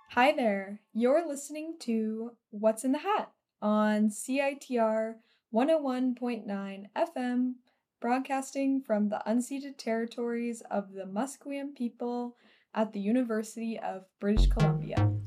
Hi there. You're listening to What's in the Hat on CITR 101.9 FM, broadcasting from the unceded territories of the Musqueam people at the University of British Columbia.